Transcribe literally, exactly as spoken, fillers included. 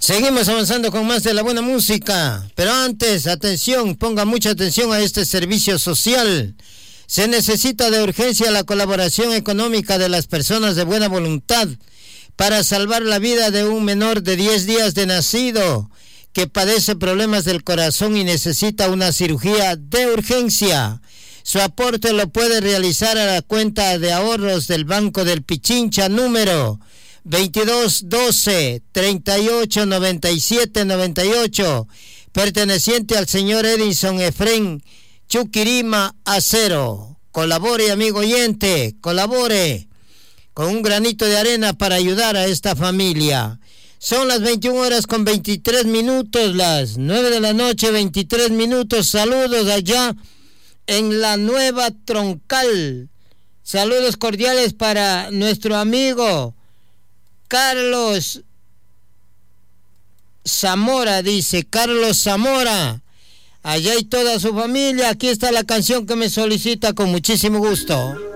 Seguimos avanzando con más de la buena música, pero antes, atención, ponga mucha atención a este servicio social. Se necesita de urgencia la colaboración económica de las personas de buena voluntad para salvar la vida de un menor de diez días de nacido que padece problemas del corazón y necesita una cirugía de urgencia. Su aporte lo puede realizar a la cuenta de ahorros del Banco del Pichincha número veintidós doce treinta y ocho noventa y siete noventa y ocho, perteneciente al señor Edinson Efrén Chuquirima Acero. Colabore, amigo oyente, colabore con un granito de arena para ayudar a esta familia. Son las veintiuna horas con veintitrés minutos, las nueve de la noche, veintitrés minutos. Saludos allá en la Nueva Troncal. Saludos cordiales para nuestro amigo Carlos Zamora, dice Carlos Zamora, allá y toda su familia. Aquí está la canción que me solicita con muchísimo gusto.